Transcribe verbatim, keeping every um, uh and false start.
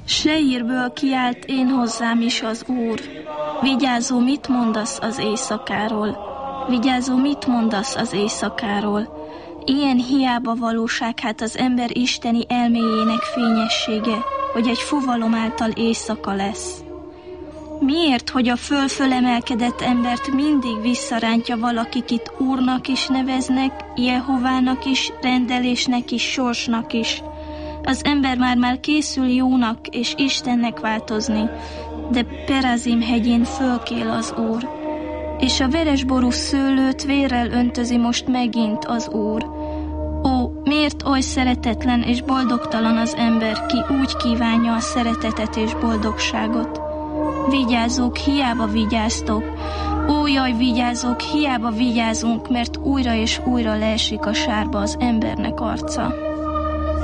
Seirből kiált én hozzám is az Úr. Vigyázó, mit mondasz az éjszakáról? Vigyázó, mit mondasz az éjszakáról? Ilyen hiába valóság hát az ember isteni elméjének fényessége, hogy egy fuvalom által éjszaka lesz. Miért, hogy a föl-fölemelkedett embert mindig visszarántja valakik itt Úrnak is neveznek, Jehovának is, rendelésnek is, sorsnak is? Az ember már-már készül jónak és Istennek változni, de Perazim hegyén fölkél az Úr. És a veresború szőlőt vérrel öntözi most megint az Úr. Ó, miért oly szeretetlen és boldogtalan az ember, ki úgy kívánja a szeretetet és boldogságot? Vigyázók, hiába vigyáztok. Ó, jaj, vigyázók, hiába vigyázunk, mert újra és újra leesik a sárba az embernek arca.